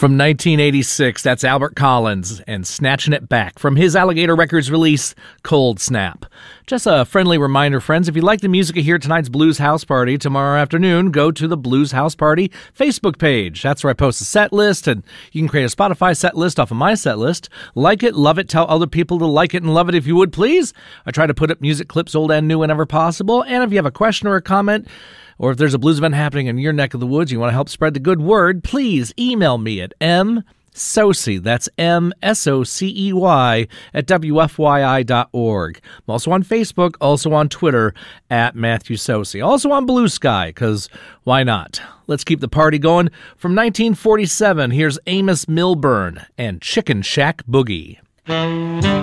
From 1986, that's Albert Collins and Snatching It Back from his Alligator Records release, Cold Snap. Just a friendly reminder, friends, if you like the music of here at tonight's Blues House Party, tomorrow afternoon, go to the Blues House Party Facebook page. That's where I post a set list, and you can create a Spotify set list off of my set list. Like it, love it, tell other people to like it and love it if you would, please. I try to put up music clips, old and new, whenever possible, and if you have a question or a comment, or if there's a blues event happening in your neck of the woods, you want to help spread the good word, please email me at msocey, that's MSOCEY, at WFYI.org. I'm also on Facebook, also on Twitter, at Matthew Socey. Also on Blue Sky, because why not? Let's keep the party going. From 1947, here's Amos Milburn and Chicken Shack Boogie.